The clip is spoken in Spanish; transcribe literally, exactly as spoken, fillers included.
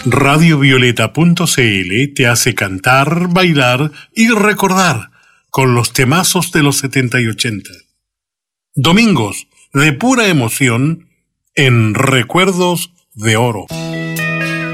radio violeta punto c l te hace cantar, bailar y recordar con los temazos de los setenta y ochenta. Domingos de pura emoción en Recuerdos de Oro.